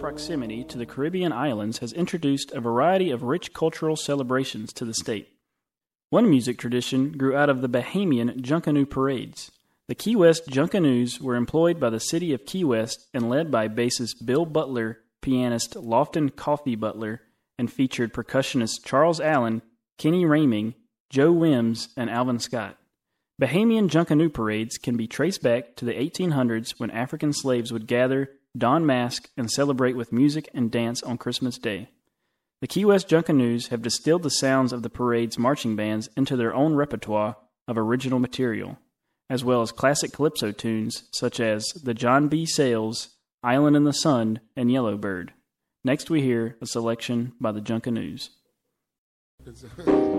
proximity to the Caribbean islands has introduced a variety of rich cultural celebrations to the state. One music tradition grew out of the Bahamian Junkanoo parades. The Key West Junkanoos were employed by the city of Key West and led by bassist Bill Butler, pianist Lofton Coffee Butler, and featured percussionists Charles Allen, Kenny Raming, Joe Wims, and Alvin Scott. Bahamian Junkanoo parades can be traced back to the 1800s when African slaves would gather, don masks, and celebrate with music and dance on Christmas Day. The Key West Junkanoos have distilled the sounds of the parade's marching bands into their own repertoire of original material, as well as classic calypso tunes such as The John B. Sayles, Island in the Sun, and Yellowbird. Next we hear a selection by the Junkanoos.